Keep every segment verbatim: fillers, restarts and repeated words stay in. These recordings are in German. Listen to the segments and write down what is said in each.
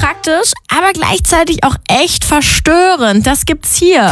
praktisch, aber gleichzeitig auch echt verstörend. Das gibt's hier.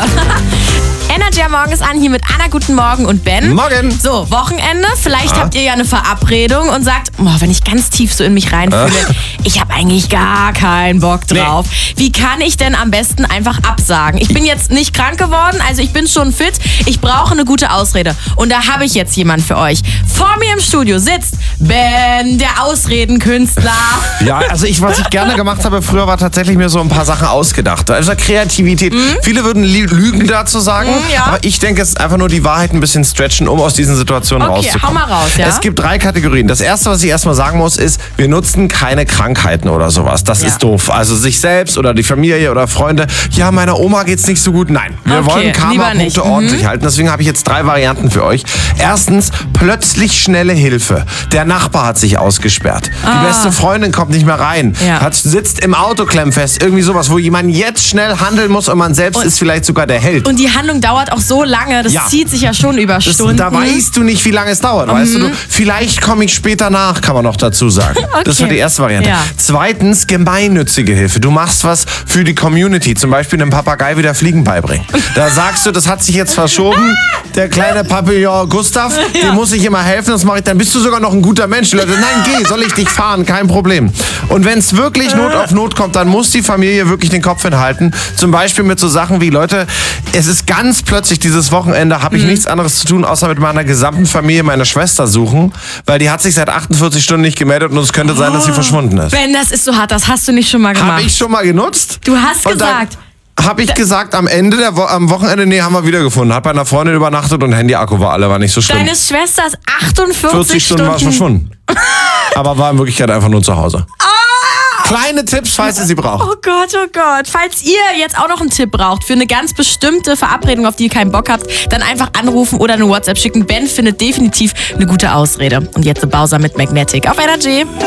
Energy am Morgen ist an, hier mit Anna, guten Morgen und Ben. Morgen. So, Wochenende. Vielleicht Ja. habt ihr ja eine Verabredung und sagt, boah, wenn ich ganz tief so in mich reinfühle, ich habe eigentlich gar keinen Bock drauf. Wie kann ich denn am besten einfach absagen? Ich bin jetzt nicht krank geworden, also ich bin schon fit. Ich brauche eine gute Ausrede. Und da habe ich jetzt jemanden für euch. Vor mir im Studio sitzt Ben, der Ausredenkünstler. Ja, also ich, was ich gerne gemacht habe früher, war tatsächlich mir so ein paar Sachen ausgedacht. Also Kreativität. Mhm. Viele würden Lügen dazu sagen, Mhm, ja. aber ich denke, es ist einfach nur die Wahrheit ein bisschen stretchen, um aus diesen Situationen Okay, rauszukommen. hau mal raus, ja? Es gibt drei Kategorien. Das erste, was ich erstmal sagen muss, ist, wir nutzen keine Krankheiten oder sowas. Das Ja. ist doof. Also sich selbst oder die Familie oder Freunde. Ja, meiner Oma geht's nicht so gut. Nein, wir Okay, wollen lieber Karma-Punkte nicht. ordentlich Mhm. halten. Deswegen habe ich jetzt drei Varianten für euch. Erstens, plötzlich schnelle Hilfe. Der Nachbar hat sich ausgesperrt. Ah. Die beste Freundin kommt nicht mehr rein. Ja. Hat, sitzt im Auto klemmfest. Irgendwie sowas, wo jemand jetzt schnell handeln muss und man selbst Und- ist vielleicht sogar der Held. Und die Handlung dauert auch so lange, das Ja. zieht sich ja schon über Das, Stunden. da weißt du nicht, wie lange es dauert. Weißt du, du, vielleicht komme ich später nach, kann man noch dazu sagen. Das war die erste Variante. Ja. Zweitens, gemeinnützige Hilfe. Du machst was für die Community. Zum Beispiel einem Papagei wieder Fliegen beibringen. Da sagst du, das hat sich jetzt verschoben. Der kleine Papillon Gustav, dem muss ich immer helfen. Das mache ich. Dann bist du sogar noch ein guter Mensch. Die Leute, nein, geh, soll ich dich fahren? Kein Problem. Und wenn es wirklich Not auf Not kommt, dann muss die Familie wirklich den Kopf hinhalten. Zum Beispiel mit so Sachen wie, Leute, es ist ganz plötzlich dieses Wochenende, habe ich nichts anderes zu tun, außer mit meiner gesamten Familie meine Schwester suchen, weil die hat sich seit achtundvierzig Stunden nicht gemeldet und es könnte sein, dass sie verschwunden ist. Ben, das ist so hart, das hast du nicht schon mal gemacht. Habe ich schon mal genutzt? Du hast Und dann gesagt. Habe ich gesagt, am Ende der Wo am Wochenende, nee, haben wir wiedergefunden. Hat bei einer Freundin übernachtet und Handy-Akku war alle, war nicht so schlimm. Deine Schwester ist achtundvierzig vierzig Stunden war es verschwunden. Aber war in Wirklichkeit einfach nur zu Hause. Kleine Tipps, falls ihr sie braucht. Oh Gott, oh Gott. Falls ihr jetzt auch noch einen Tipp braucht für eine ganz bestimmte Verabredung, auf die ihr keinen Bock habt, dann einfach anrufen oder eine WhatsApp schicken. Ben findet definitiv eine gute Ausrede. Und jetzt The Bowser mit Magnetic auf Energy.